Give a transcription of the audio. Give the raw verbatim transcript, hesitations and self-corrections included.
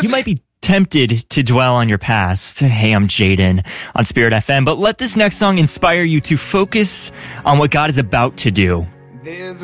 You might be tempted to dwell on your past. Hey, I'm Jaden on Spirit F M, but let this next song inspire you to focus on what God is about to do.